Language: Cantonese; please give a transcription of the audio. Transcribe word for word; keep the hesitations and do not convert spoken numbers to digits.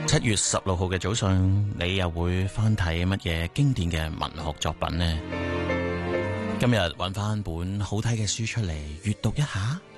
七月十六號嘅早上，你又會翻睇乜嘢經典嘅文學作品呢？今日揾翻本好睇嘅書出嚟閱讀一下。